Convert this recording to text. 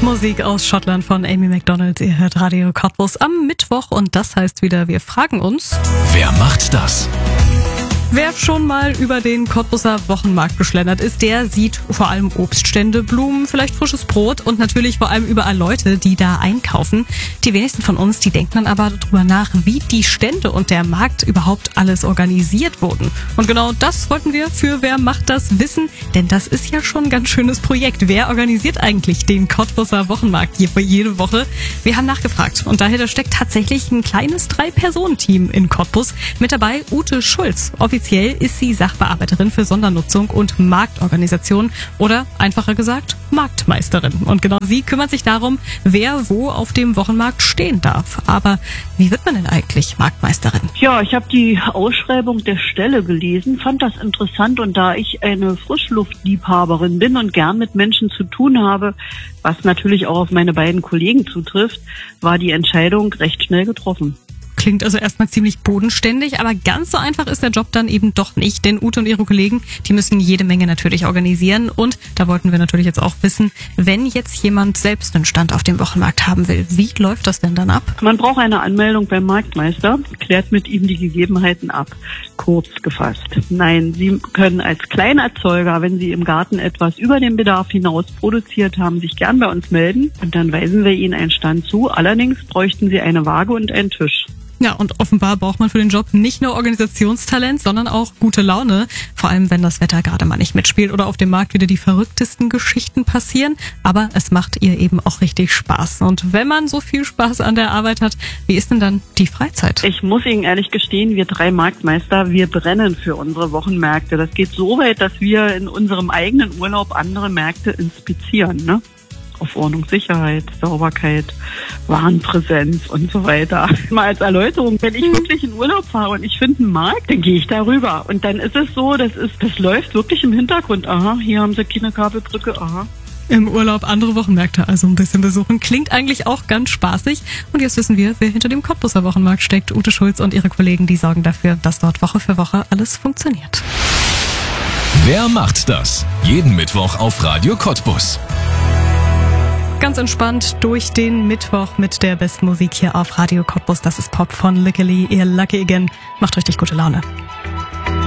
Musik aus Schottland von Amy Macdonald. Ihr hört Radio Cottbus am Mittwoch und das heißt wieder, wir fragen uns: Wer macht das? Wer schon mal über den Cottbuser Wochenmarkt geschlendert ist, der sieht vor allem Obststände, Blumen, vielleicht frisches Brot und natürlich vor allem überall Leute, die da einkaufen. Die wenigsten von uns, die denken dann aber darüber nach, wie die Stände und der Markt überhaupt alles organisiert wurden. Und genau das wollten wir für Wer macht das wissen, denn das ist ja schon ein ganz schönes Projekt. Wer organisiert eigentlich den Cottbuser Wochenmarkt jede Woche? Wir haben nachgefragt und dahinter steckt tatsächlich ein kleines 3-Personen-Team in Cottbus. Mit dabei Ute Schulz. Offiziell ist sie Sachbearbeiterin für Sondernutzung und Marktorganisation oder einfacher gesagt Marktmeisterin. Und genau sie kümmert sich darum, wer wo auf dem Wochenmarkt stehen darf. Aber wie wird man denn eigentlich Marktmeisterin? Ja, ich habe die Ausschreibung der Stelle gelesen, fand das interessant und da ich eine Frischluftliebhaberin bin und gern mit Menschen zu tun habe, was natürlich auch auf meine beiden Kollegen zutrifft, war die Entscheidung recht schnell getroffen. Klingt also erstmal ziemlich bodenständig, aber ganz so einfach ist der Job dann eben doch nicht, denn Ute und ihre Kollegen, die müssen jede Menge natürlich organisieren und da wollten wir natürlich jetzt auch wissen, wenn jetzt jemand selbst einen Stand auf dem Wochenmarkt haben will, wie läuft das denn dann ab? Man braucht eine Anmeldung beim Marktmeister, klärt mit ihm die Gegebenheiten ab. Kurz gefasst. Nein, Sie können als Kleinerzeuger, wenn Sie im Garten etwas über den Bedarf hinaus produziert haben, sich gern bei uns melden und dann weisen wir Ihnen einen Stand zu. Allerdings bräuchten Sie eine Waage und einen Tisch. Ja, und offenbar braucht man für den Job nicht nur Organisationstalent, sondern auch gute Laune. Vor allem, wenn das Wetter gerade mal nicht mitspielt oder auf dem Markt wieder die verrücktesten Geschichten passieren. Aber es macht ihr eben auch richtig Spaß. Und wenn man so viel Spaß an der Arbeit hat, wie ist denn dann die Freizeit? Ich muss Ihnen ehrlich gestehen, wir 3 Marktmeister, wir brennen für unsere Wochenmärkte. Das geht so weit, dass wir in unserem eigenen Urlaub andere Märkte inspizieren, ne? Auf Ordnung, Sicherheit, Sauberkeit, Warenpräsenz und so weiter. Mal als Erläuterung, wenn ich wirklich in Urlaub fahre und ich finde einen Markt, dann gehe ich darüber. Und dann ist es so, das läuft wirklich im Hintergrund. Aha, hier haben sie keine Kabelbrücke, aha. Im Urlaub andere Wochenmärkte, also ein bisschen besuchen. Klingt eigentlich auch ganz spaßig. Und jetzt wissen wir, wer hinter dem Cottbuser Wochenmarkt steckt. Ute Schulz und ihre Kollegen, die sorgen dafür, dass dort Woche für Woche alles funktioniert. Wer macht das? Jeden Mittwoch auf Radio Cottbus. Ganz entspannt durch den Mittwoch mit der besten Musik hier auf Radio Cottbus. Das ist Pop von Lickily, ihr Lucky Again. Macht richtig gute Laune.